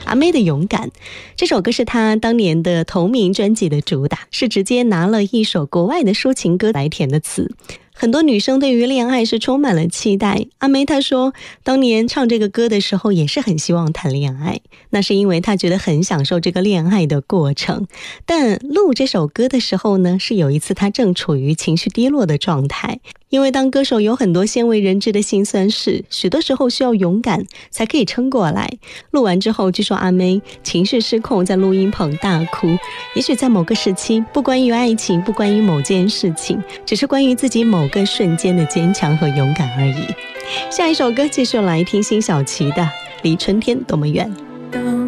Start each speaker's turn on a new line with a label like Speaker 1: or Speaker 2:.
Speaker 1: 阿妹的勇敢。这首歌是她当年的同名专辑的主打，是直接拿了一首国外的抒情歌来填的词。很多女生对于恋爱是充满了期待，阿妹她说当年唱这个歌的时候也是很希望谈恋爱，那是因为她觉得很享受这个恋爱的过程。但录这首歌的时候呢，是有一次她正处于情绪低落的状态，因为当歌手有很多鲜为人知的辛酸事，许多时候需要勇敢才可以撑过来。录完之后，据说阿妹情绪失控，在录音棚大哭。也许在某个时期，不关于爱情，不关于某件事情，只是关于自己某个瞬间的坚强和勇敢而已。下一首歌继续来听辛晓琪的《离春天多么远》。